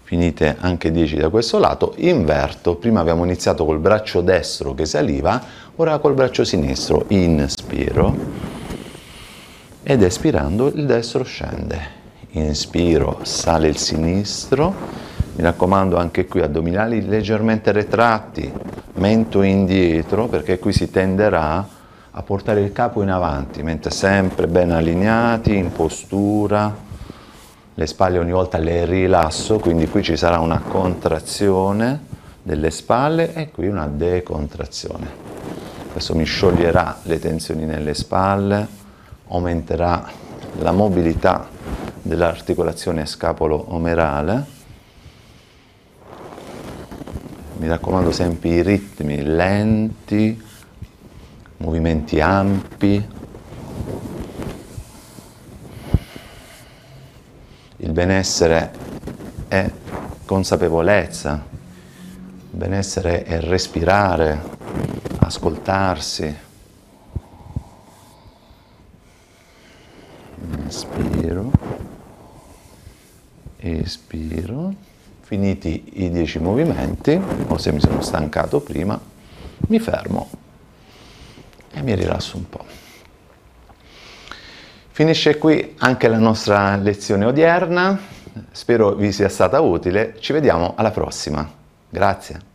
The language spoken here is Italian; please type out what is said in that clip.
finite anche 10 da questo lato, inverto, prima abbiamo iniziato col braccio destro che saliva, ora col braccio sinistro, inspiro ed espirando il destro scende, inspiro, sale il sinistro, mi raccomando anche qui addominali leggermente retratti, mento indietro perché qui si tenderà a portare il capo in avanti, mentre sempre ben allineati, in postura. Le spalle ogni volta le rilasso, quindi qui ci sarà una contrazione delle spalle e qui una decontrazione. Questo mi scioglierà le tensioni nelle spalle, aumenterà la mobilità dell'articolazione scapolo-omerale. Mi raccomando sempre i ritmi lenti, movimenti ampi. Il benessere è consapevolezza, il benessere è respirare, ascoltarsi. Inspiro, espiro, finiti i 10 movimenti, o se mi sono stancato prima, mi fermo e mi rilasso un po'. Finisce qui anche la nostra lezione odierna, spero vi sia stata utile, ci vediamo alla prossima. Grazie.